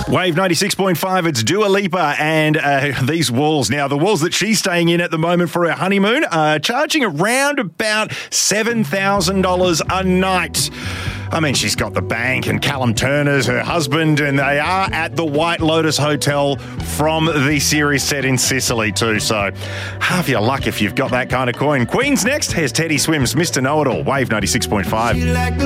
Wave 96.5, it's Dua Lipa and these walls. Now, the walls that she's staying in at the moment for her honeymoon are charging around about $7,000 a night. I mean, she's got the bank and Callum Turner's her husband, and they are at the White Lotus Hotel from the series set in Sicily too. So half your luck if you've got that kind of coin. Queen's next. Here's Teddy Swims, Mr. Know-It-All, Wave 96.5.